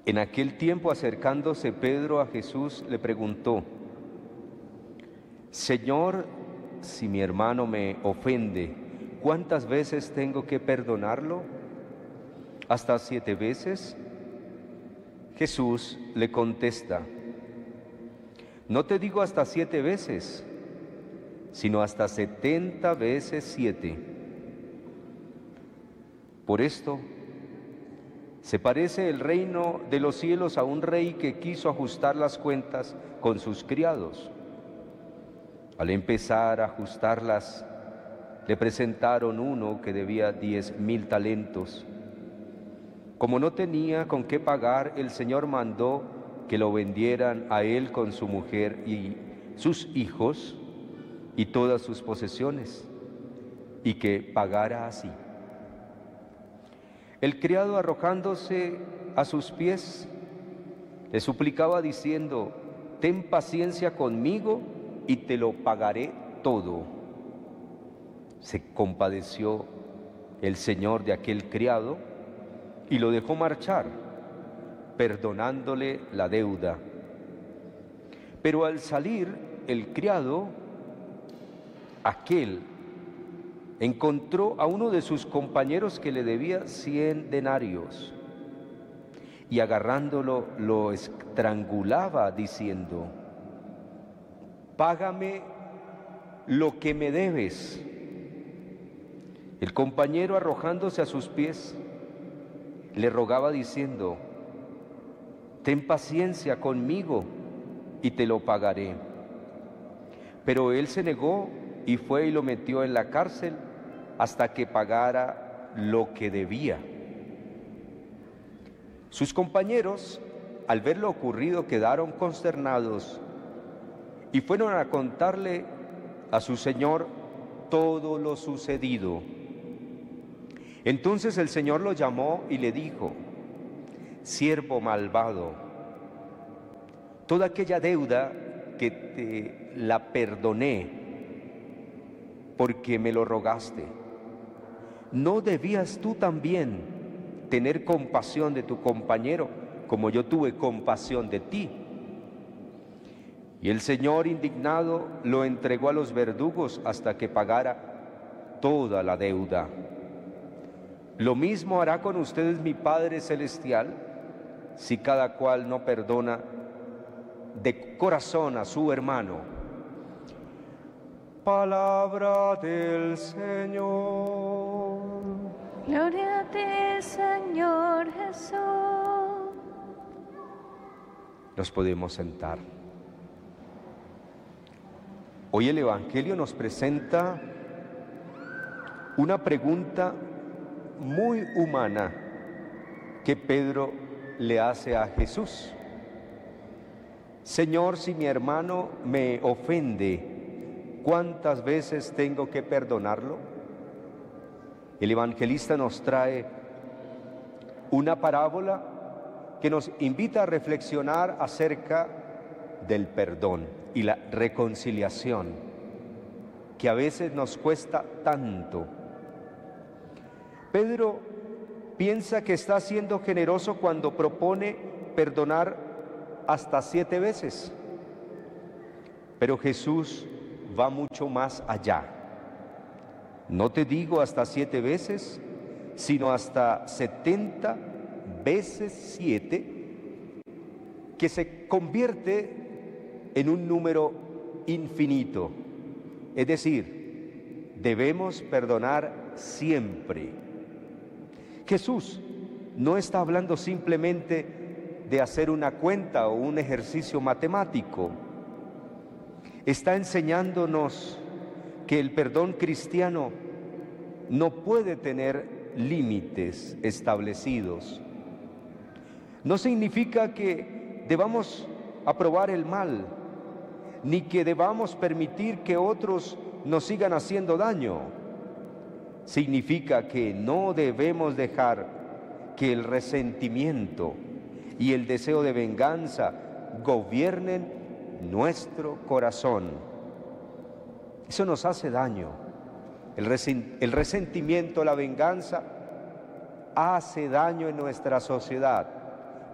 En aquel tiempo, acercándose Pedro a Jesús, le preguntó: Señor, si mi hermano me ofende, ¿cuántas veces tengo que perdonarlo? ¿Hasta 7 veces? Jesús le contesta: No te digo hasta 7 veces, sino hasta 70 veces 7. Por esto, se parece el reino de los cielos a un rey que quiso ajustar las cuentas con sus criados. Al empezar a ajustarlas, le presentaron uno que debía 10,000 talentos. Como no tenía con qué pagar, el Señor mandó que lo vendieran a él con su mujer y sus hijos y todas sus posesiones, y que pagara así. El criado, arrojándose a sus pies, le suplicaba diciendo: Ten paciencia conmigo y te lo pagaré todo. Se compadeció el señor de aquel criado y lo dejó marchar, perdonándole la deuda. Pero al salir el criado, aquel encontró a uno de sus compañeros que le debía 100 denarios y agarrándolo lo estrangulaba diciendo: Págame lo que me debes. El compañero, arrojándose a sus pies, le rogaba diciendo: Ten paciencia conmigo y te lo pagaré. Pero él se negó y fue y lo metió en la cárcel hasta que pagara lo que debía. Sus compañeros, al ver lo ocurrido, quedaron consternados y fueron a contarle a su señor todo lo sucedido. Entonces el Señor lo llamó y le dijo: Siervo malvado, toda aquella deuda que te la perdoné porque me lo rogaste, ¿no debías tú también tener compasión de tu compañero como yo tuve compasión de ti? Y el Señor, indignado, lo entregó a los verdugos hasta que pagara toda la deuda. Lo mismo hará con ustedes mi Padre Celestial, si cada cual no perdona de corazón a su hermano. Palabra del Señor. Gloria a ti, Señor Jesús. Nos podemos sentar. Hoy el Evangelio nos presenta una pregunta muy humana que Pedro le hace a Jesús. Señor, si mi hermano me ofende, ¿cuántas veces tengo que perdonarlo? El evangelista nos trae una parábola que nos invita a reflexionar acerca del perdón y la reconciliación, que a veces nos cuesta tanto. Pedro piensa que está siendo generoso cuando propone perdonar hasta 7 veces, pero Jesús va mucho más allá. No te digo hasta 7 veces, sino hasta 70 veces 7, que se convierte en un número infinito. Es decir, debemos perdonar siempre. Jesús no está hablando simplemente de hacer una cuenta o un ejercicio matemático. Está enseñándonos que el perdón cristiano no puede tener límites establecidos. No significa que debamos aprobar el mal, ni que debamos permitir que otros nos sigan haciendo daño. Significa que no debemos dejar que el resentimiento y el deseo de venganza gobiernen nuestro corazón. Eso nos hace daño. El resentimiento, la venganza, hace daño en nuestra sociedad,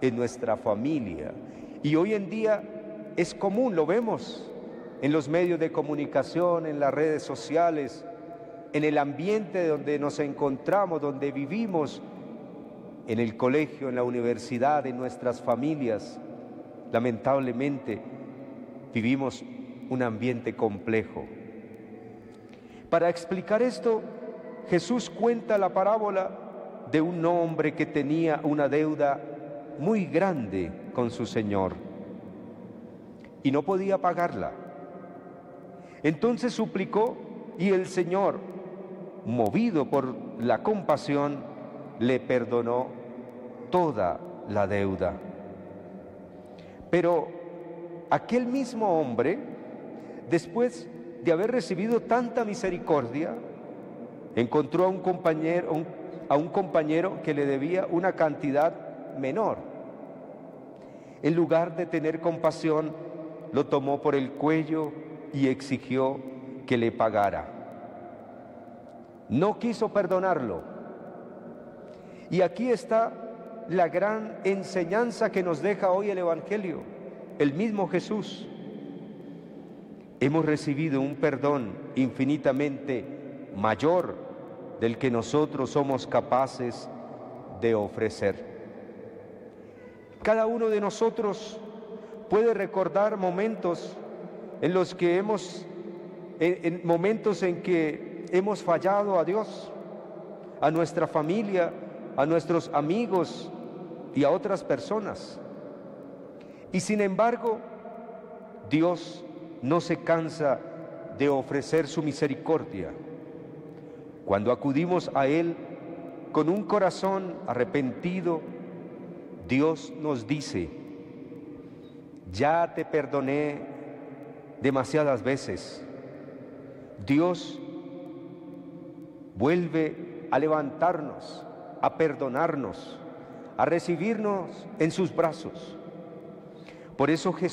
en nuestra familia. Y hoy en día es común, lo vemos en los medios de comunicación, en las redes sociales, en el ambiente donde nos encontramos, donde vivimos, en el colegio, en la universidad, en nuestras familias. Lamentablemente vivimos un ambiente complejo. Para explicar esto, Jesús cuenta la parábola de un hombre que tenía una deuda muy grande con su Señor y no podía pagarla. Entonces suplicó y el Señor, movido por la compasión, le perdonó toda la deuda. Pero aquel mismo hombre, después de haber recibido tanta misericordia, encontró a un compañero que le debía una cantidad menor. En lugar de tener compasión, lo tomó por el cuello y exigió que le pagara. No quiso perdonarlo. Y aquí está la gran enseñanza que nos deja hoy el Evangelio, el mismo Jesús. Hemos recibido un perdón infinitamente mayor del que nosotros somos capaces de ofrecer. Cada uno de nosotros puede recordar momentos en los que momentos en que hemos fallado a Dios, a nuestra familia, a nuestros amigos y a otras personas. Y sin embargo, Dios no se cansa de ofrecer su misericordia. Cuando acudimos a Él con un corazón arrepentido, Dios nos dice: ya te perdoné demasiadas veces. Dios vuelve a levantarnos, a perdonarnos, a recibirnos en sus brazos. Por eso Jesús